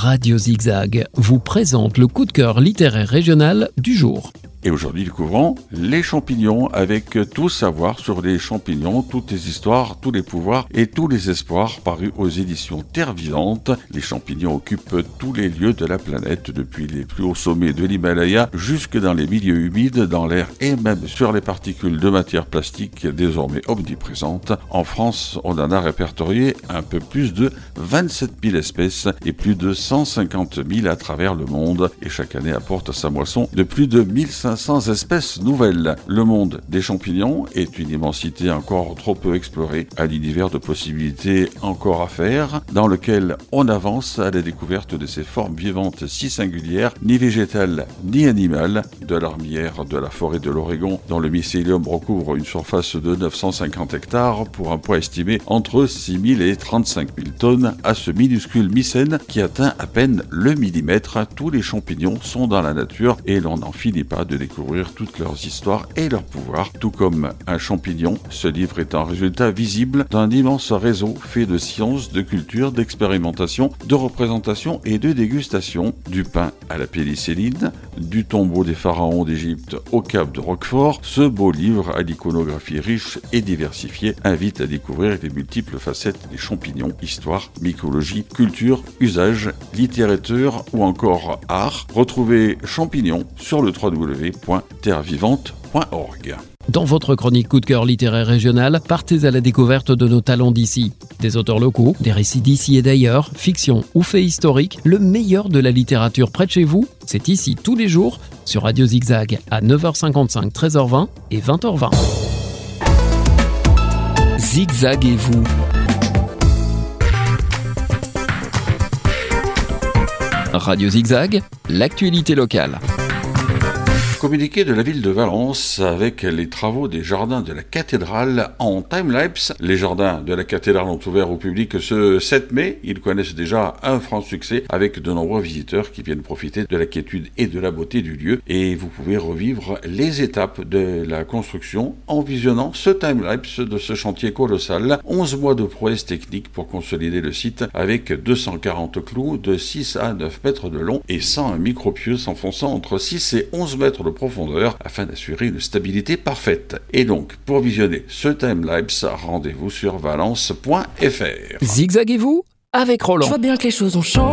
Radio Zigzag vous présente le coup de cœur littéraire régional du jour. Et aujourd'hui, découvrons les champignons avec tout savoir sur les champignons, toutes les histoires, tous les pouvoirs et tous les espoirs parus aux éditions Terre Vivante. Les champignons occupent tous les lieux de la planète, depuis les plus hauts sommets de l'Himalaya jusque dans les milieux humides, dans l'air et même sur les particules de matière plastique désormais omniprésentes. En France, on en a répertorié un peu plus de 27 000 espèces et plus de 150 000 à travers le monde. Et chaque année apporte à sa moisson de plus de 1500 espèces nouvelles. Le monde des champignons est une immensité encore trop peu explorée, un univers de possibilités encore à faire, dans lequel on avance à la découverte de ces formes vivantes si singulières, ni végétales ni animales, de l'armière de la forêt de l'Oregon, dont le mycélium recouvre une surface de 950 hectares pour un poids estimé entre 6 000 et 35 000 tonnes, à ce minuscule mycène qui atteint à peine le millimètre. Tous les champignons sont dans la nature et l'on n'en finit pas de découvrir toutes leurs histoires et leurs pouvoirs. Tout comme un champignon, ce livre est un résultat visible d'un immense réseau fait de sciences, de culture, d'expérimentation, de représentation et de dégustation. Du pain à la pénicilline, du tombeau des pharaons d'Égypte au cap de Roquefort, ce beau livre à l'iconographie riche et diversifiée invite à découvrir les multiples facettes des champignons, histoire, mycologie, culture, usage, littérature ou encore art. Retrouvez Champignons sur le www.terrevivante.org. Dans votre chronique coup de cœur littéraire régional, partez à la découverte de nos talents d'ici. Des auteurs locaux, des récits d'ici et d'ailleurs, fiction ou faits historiques, le meilleur de la littérature près de chez vous, c'est ici tous les jours sur Radio Zigzag à 9h55, 13h20 et 20h20. Zigzaguez-vous. Radio Zigzag, l'actualité locale. Communiqué de la ville de Valence avec les travaux des jardins de la cathédrale en timelapse. Les jardins de la cathédrale ont ouvert au public ce 7 mai. Ils connaissent déjà un franc succès avec de nombreux visiteurs qui viennent profiter de la quiétude et de la beauté du lieu. Et vous pouvez revivre les étapes de la construction en visionnant ce timelapse de ce chantier colossal. 11 mois de prouesse technique pour consolider le site avec 240 clous de 6 à 9 mètres de long et 101 micropieux s'enfonçant entre 6 et 11 mètres de profondeur afin d'assurer une stabilité parfaite. Et donc, pour visionner ce timelapse, rendez-vous sur valence.fr. Zigzaguez-vous avec Roland. Je vois bien que les choses ont changé.